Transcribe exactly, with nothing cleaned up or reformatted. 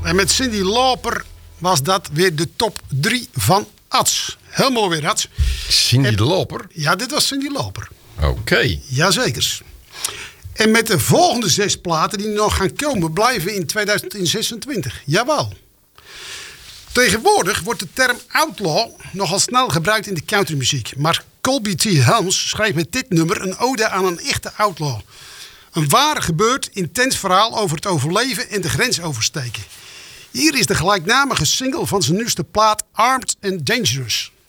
En met Cyndi Lauper was dat weer de top drie van Ats. Heel mooi weer, Ats. Cyndi Lauper? Ja, dit was Cyndi Lauper. Oké. Okay. Jazeker. En met de volgende zes platen die nog gaan komen, blijven in tweeduizend zesentwintig. Jawel. Tegenwoordig wordt de term outlaw nogal snel gebruikt in de countrymuziek. Maar Colby T. Helms schreef met dit nummer een ode aan een echte outlaw. Een waar gebeurd, intens verhaal over het overleven en de grens oversteken. Hier is de gelijknamige single van zijn nieuwste plaat Armed and Dangerous.